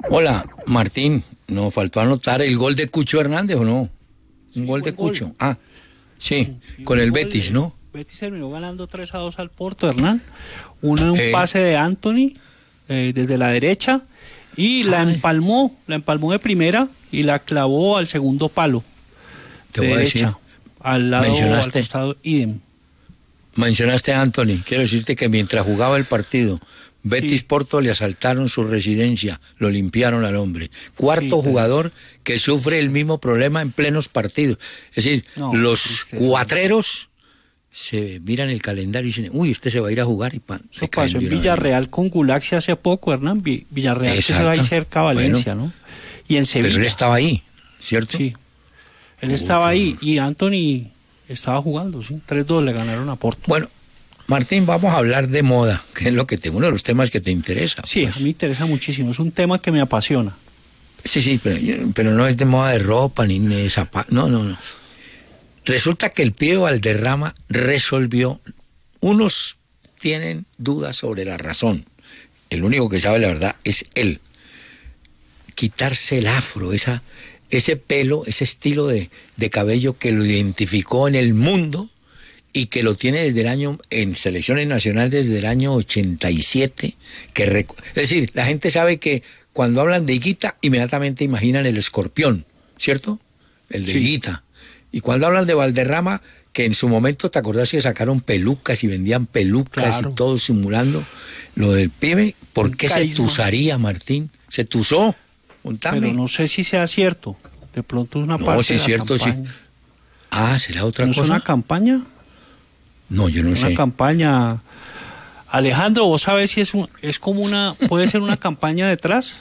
Hola, Martín, nos faltó anotar el gol de Cucho Hernández, ¿o no? Sí, Un gol de buen Cucho. gol. Ah, sí, Sí, con el gol, Betis, ¿no? Betis terminó ganando 3-2 al Porto, Hernán. Un Eh. pase de Anthony desde la derecha y la Ay. empalmó de primera y la clavó al segundo palo. Te de voy a derecha, decir, al lado, al mencionaste- costado, idem. mencionaste a Anthony. Quiero decirte que mientras jugaba el partido, Betis Sí. Porto le asaltaron su residencia, lo limpiaron al hombre. Cuarto Sí, jugador que sufre el mismo problema en plenos partidos. Es decir, No, los triste. cuatreros se miran el calendario y dicen, uy, este se va a ir a jugar y pan. Eso pasó en Villarreal con Gulaxi hace poco, Hernán. Villarreal que se va ahí Exacto. cerca a Valencia, ¿no? Y en Sevilla. Pero él estaba ahí, ¿cierto? Sí. Él estaba ahí y Anthony estaba jugando, sí. 3-2 le ganaron a Porto. Bueno, Martín, vamos a hablar de moda, que es uno de los temas que te interesa. Sí, pues. a mí me interesa muchísimo. Es un tema que me apasiona. Sí, pero no es de moda de ropa ni de zapatos. No. Resulta que el pibe Valderrama resolvió. Unos tienen dudas sobre la razón. El único que sabe la verdad es él. Quitarse el afro, ese pelo, ese estilo de cabello que lo identificó en el mundo y que lo tiene desde el año, en selecciones nacionales desde el año 87. Es decir, la gente sabe que cuando hablan de Higuita, inmediatamente imaginan el escorpión, ¿cierto? El de Sí. Higuita. Y cuando hablan de Valderrama, que en su momento, ¿te acordás que sacaron pelucas y vendían pelucas Claro. y todo simulando lo del pibe? ¿Por Un qué se carisma. tusaría, Martín? ¿Se tusó? Contame. Pero no sé si sea cierto. De pronto es una No, parte sí de es la cierto, sí. campaña. Ah, ¿será otra ¿No es cosa? una campaña? No, yo no Una sé. campaña. Alejandro, ¿vos sabés si es como puede ser una campaña detrás?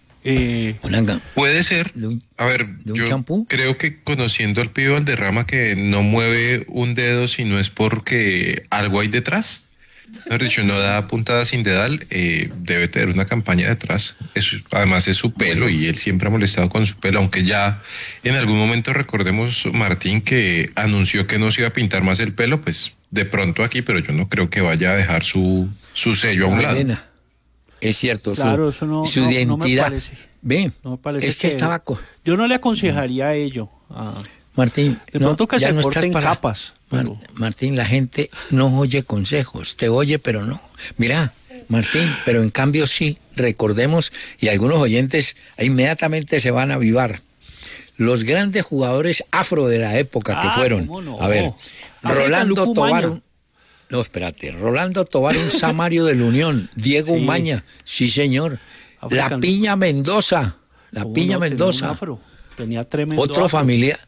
Puede ser. ¿De un- A ver, de un yo champú? creo que conociendo al pibe Valderrama que no mueve un dedo si no es porque algo hay detrás. Mejor dicho, no da puntada sin dedal, debe tener una campaña detrás. Además es su pelo y él siempre ha molestado con su pelo, aunque ya en algún momento recordemos, Martín, que anunció que no se iba a pintar más el pelo, pues de pronto aquí, pero yo no creo que vaya a dejar su sello a un lado. Elena, es cierto, Claro, eso no su me identidad. parece. Ve, No me parece es que estaba... Yo no le aconsejaría a ello. Martín, De pronto que ya se no corten estás capas. pero- Martín, la gente no oye consejos, te oye pero no. Mira, Martín, pero en cambio sí, recordemos, y algunos oyentes inmediatamente se van a avivar, los grandes jugadores afro de la época que fueron, ¿cómo no? a ver, África, Rolando Luco Tobar, Umaña. no, espérate, Rolando Tobar, un Samario de la Unión, Diego Sí. Umaña, sí señor, África, la Piña Mendoza, ¿Cómo Piña no? Tenía un Mendoza, afro. Tenía tremendo otro afro.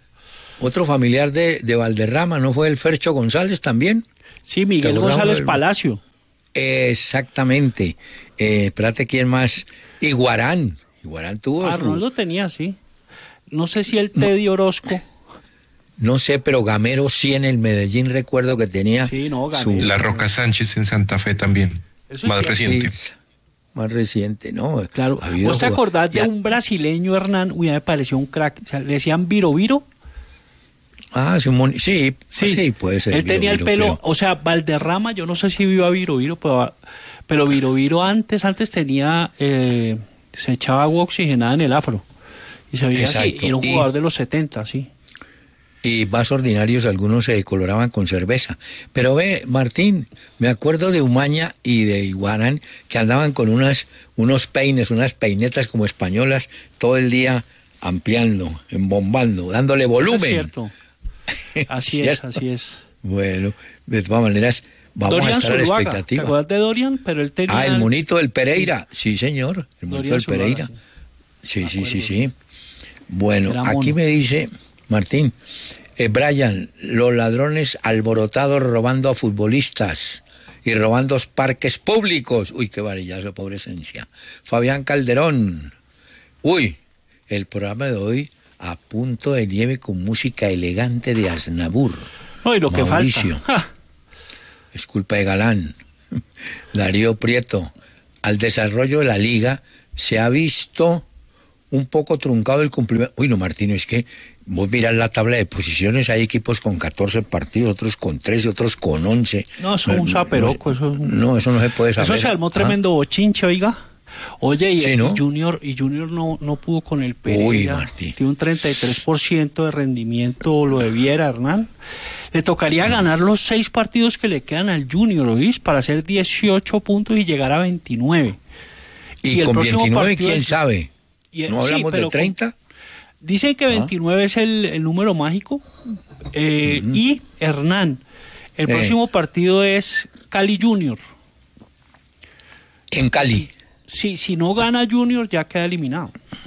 familiar de Valderrama, ¿no fue el Fercho González también? Sí, Miguel ¿Te acordás González del- Palacio. Exactamente. Espérate, ¿quién más? Iguarán tuvo su... Arnoldo tenía, sí. No sé si el Teddy Orozco. No sé, pero Gamero sí en el Medellín recuerdo que tenía Sí, no, su... Gamero. La Roca Sánchez en Santa Fe también, Eso es más cierto. reciente. Sí, más reciente, ¿no? Claro. Ha habido ¿Vos te acordás de ya- un brasileño, Hernán? Uy, me pareció un crack. O sea, le decían Viro Viro. Ah, sí, puede ser. Él tenía el Viro, pelo, pero- o sea, Valderrama, yo no sé si vio a Viro Viro, pero Viro Viro antes tenía, se echaba agua oxigenada en el afro. Y se veía así, Exacto. y era un Y- jugador de los 70, sí. Y más ordinarios, algunos se decoloraban con cerveza. Pero ve, Martín, me acuerdo de Umaña y de Iguarán que andaban con unos peines, unas peinetas como españolas, todo el día ampliando, embombando, dándole volumen. Es cierto. Así es, ¿Cierto? así es. Bueno, de todas maneras, vamos Dorian a estar a la Zuluaga, ¿te expectativa. acuerdas de Dorian? Pero él tenía... Ah, el monito del Pereira. Sí, señor, el monito Dorian del Zuluaga, Pereira. sí. Sí. Bueno, Era aquí mono. me dice, Martín, Brian, los ladrones alborotados robando a futbolistas y robando parques públicos. Uy, qué varillazo, pobre esencia. Fabián Calderón. Uy, el programa de hoy a punto de nieve con música elegante de Aznavour. No, y lo que Mauricio. falta. ¡Ja! Es culpa de Galán. Darío Prieto. Al desarrollo de la liga se ha visto un poco truncado el cumplimiento. Uy, no, Martín, es que vos mirás la tabla de posiciones, hay equipos con 14 partidos, otros con 13, otros con 11. No, eso es un zaperoco. No, eso no se puede saber. Eso se armó tremendo bochinche, oiga. Oye, y, Sí, ¿no? y Junior no pudo con el Pereira. Uy, Martín. Tiene un 33% de rendimiento, lo debiera, Hernán. Le tocaría ganar los 6 partidos que le quedan al Junior, ¿oís? Para hacer 18 puntos y llegar a 29. Y el con próximo 29, partido ¿quién del- sabe? ¿No hablamos de 30? Dicen que 29 es el número mágico. Y Hernán, el próximo partido es Cali Junior. En Cali. Si no gana Junior, ya queda eliminado.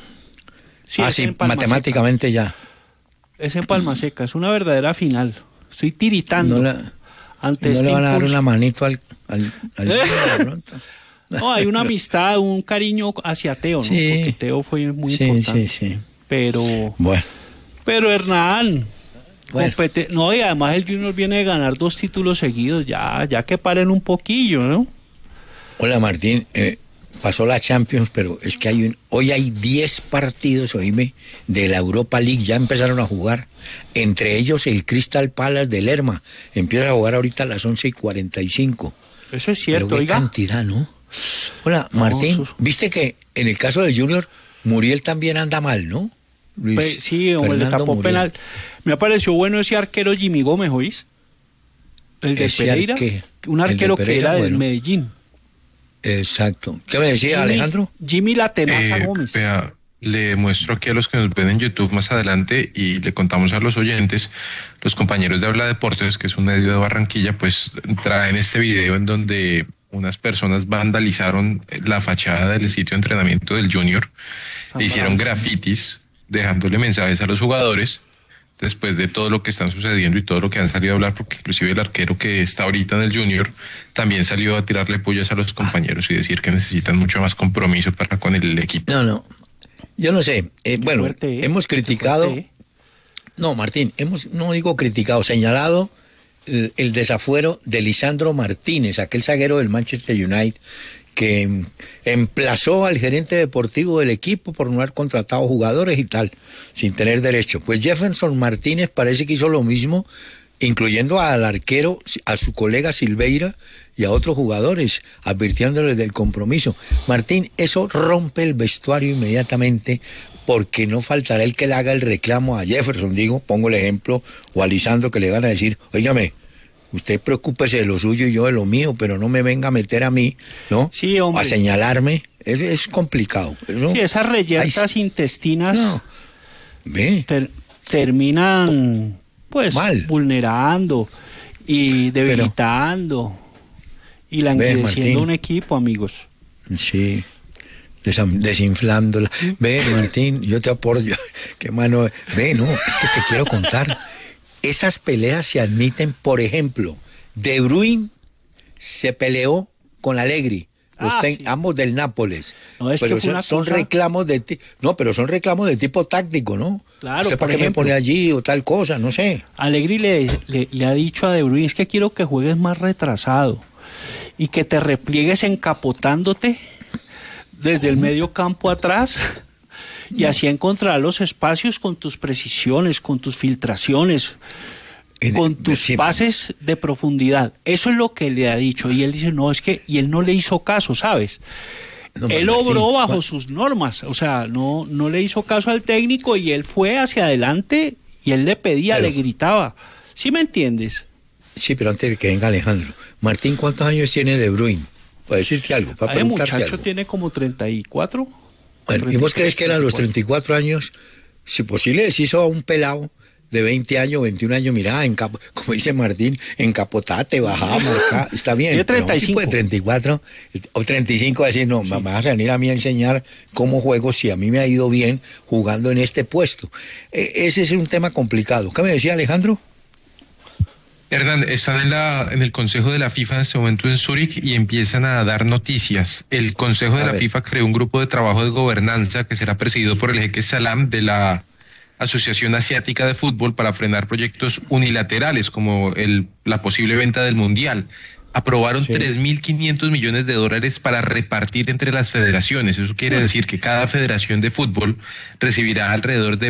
Sí, es en Palma matemáticamente ya. Seca. Es en Palma Seca, es una verdadera final. Estoy tiritando No le, ante no este le van a dar impulso. una manito al de pronto. No, hay una amistad, un cariño hacia Teo, ¿no? Sí. Porque Teo fue muy Sí, importante. sí. Pero Bueno, Hernán, Bueno. no, y además el Junior viene de ganar 2 títulos seguidos, ya que paren un poquillo, ¿no? hola Martín, pasó la Champions, pero es que hoy hay 10 partidos, oíme, de la Europa League, ya empezaron a jugar, entre ellos el Crystal Palace de Lerma, empieza a jugar ahorita a las 11:45. Eso es cierto, Pero qué oiga. cantidad, ¿no? Hola, No, Martín, viste que en el caso de Junior, Muriel también anda mal, ¿no? Luis Sí, hombre, le Fernando tapó Muriel. penal. Me pareció bueno ese arquero Jimmy Gómez, ¿oís? El del Ese Pereira, un el de arquero que Pereira, era del bueno. Medellín. Exacto. ¿Qué me decía Alejandro? Jimmy La Tenaza Gómez. Vea, le muestro aquí a los que nos ven en YouTube más adelante y le contamos a los oyentes, los compañeros de Habla Deportes, que es un medio de Barranquilla, pues traen este video en donde unas personas vandalizaron la fachada del sitio de entrenamiento del Junior, San e hicieron Bravo. grafitis dejándole mensajes a los jugadores después de todo lo que están sucediendo y todo lo que han salido a hablar, porque inclusive el arquero que está ahorita en el Junior también salió a tirarle pullas a los compañeros y decir que necesitan mucho más compromiso para con el equipo. No. Yo no sé. Bueno, fuerte, hemos criticado. Fuerte, No, Martín, no digo criticado, señalado el desafuero de Lisandro Martínez, aquel zaguero del Manchester United, que emplazó al gerente deportivo del equipo por no haber contratado jugadores y tal, sin tener derecho. Pues Jefferson Martínez parece que hizo lo mismo, incluyendo al arquero, a su colega Silveira y a otros jugadores, advirtiéndoles del compromiso. Martín, eso rompe el vestuario inmediatamente, porque no faltará el que le haga el reclamo a Jefferson, pongo el ejemplo, o a Lisandro, que le van a decir, óigame, usted preocúpese de lo suyo y yo de lo mío, pero no me venga a meter a mí, ¿no? Sí, hombre. A señalarme, es complicado. ¿No? Sí, esas reyertas intestinas No. Ve. terminan, pues, Mal. vulnerando y debilitando y languideciendo Martín. un equipo, amigos. Sí, desinflándola. Ve, Martín, yo te apoyo. Qué mano. Ve, no, es que te quiero contar. Esas peleas se admiten, por ejemplo, De Bruyne se peleó con Allegri, Sí. ambos del Nápoles. No, es pero que fue una son cosa- reclamos pero son reclamos de tipo táctico, ¿no? Claro, ¿Usted por para qué me ejemplo, pone allí o tal cosa? No sé. Allegri le ha dicho a De Bruyne, es que quiero que juegues más retrasado y que te repliegues encapotándote desde el medio campo atrás y así encontrar los espacios con tus precisiones, con tus filtraciones, con tus Sí, pases de profundidad. Eso es lo que le ha dicho y él dice, no, es que, y él no le hizo caso, ¿sabes? no, Él Martín, obró bajo Juan- sus normas, o sea, no le hizo caso al técnico y él fue hacia adelante y él le pedía, Pero- le gritaba. ¿Sí me entiendes? Sí, pero antes de que venga Alejandro. Martín, ¿cuántos años tiene De Bruyne? Para decirte algo, para El preguntarte muchacho algo. tiene como 34. Bueno, ¿y vos 33, crees que era a los 34 años, si posible, deshizo a un pelado de 20 años, 21 años, mirá, como dice Martín, encapotate, bajá, marcá, está bien. Tiene Pero a un 35. tipo de 34 o 35 a decir, no, me vas a venir a mí a enseñar cómo juego si a mí me ha ido bien jugando en este puesto. Ese es un tema complicado. ¿Qué me decía Alejandro? Hernán, están en el Consejo de la FIFA en este momento en Zúrich y empiezan a dar noticias. El Consejo de A la ver. FIFA creó un grupo de trabajo de gobernanza que será presidido por el jeque Salam de la Asociación Asiática de Fútbol para frenar proyectos unilaterales como la posible venta del Mundial. Aprobaron Sí. 3.500 millones de dólares para repartir entre las federaciones. Eso quiere decir que cada federación de fútbol recibirá alrededor de